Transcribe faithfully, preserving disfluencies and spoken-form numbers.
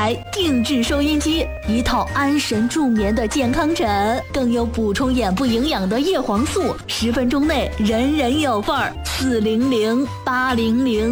台定制收音机，一套安神助眠的健康枕，更有补充眼部营养的叶黄素，十分钟内人人有份儿。四零零八零零。